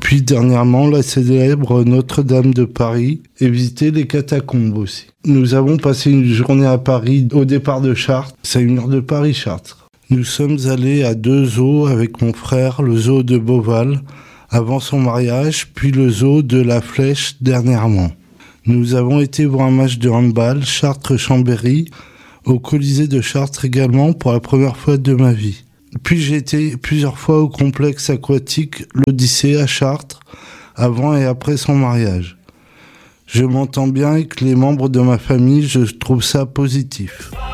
Puis dernièrement, la célèbre Notre-Dame de Paris et visiter les catacombes aussi. Nous avons passé une journée à Paris au départ de Chartres. C'est à 1 heure de Paris, Chartres. Nous sommes allés à 2 zoos avec mon frère, le zoo de Beauval, avant son mariage, puis le zoo de La Flèche dernièrement. Nous avons été voir un match de handball, Chartres-Chambéry, au Colisée de Chartres également pour la première fois de ma vie. Puis j'ai été plusieurs fois au complexe aquatique l'Odyssée à Chartres, avant et après son mariage. Je m'entends bien avec les membres de ma famille, je trouve ça positif.